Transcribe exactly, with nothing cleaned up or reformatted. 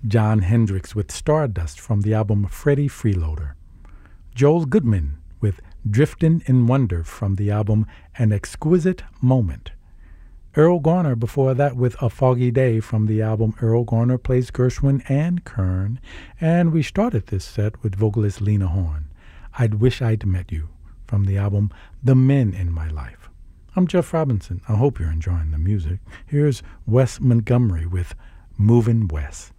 Jon Hendricks with Stardust from the album Freddie Freeloader. Joel Goodman with Driftin' in Wonder from the album An Exquisite Moment. Earl Garner before that with A Foggy Day from the album Earl Garner Plays Gershwin and Kern. And we started this set with vocalist Lena Horne, I'd Wish I'd Met You from the album The Men in My Life. I'm Jeff Robinson. I hope you're enjoying the music. Here's Wes Montgomery with Movin' West.